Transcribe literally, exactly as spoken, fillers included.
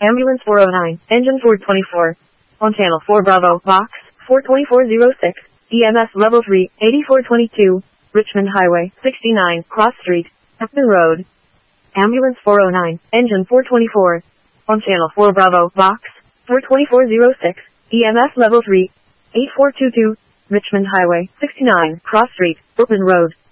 Ambulance four oh nine, engine four twenty-four. On channel four Bravo, box, four twenty-four oh six, E M S level three, eighty-four twenty-two, Richmond Highway, sixty-nine, Cross Street, Upton Road. Ambulance four oh nine, engine four twenty-four. On channel four Bravo, box, four twenty-four oh six, E M S level three, eighty-four twenty-two, Richmond Highway, sixty-nine, Cross Street, Upton Road.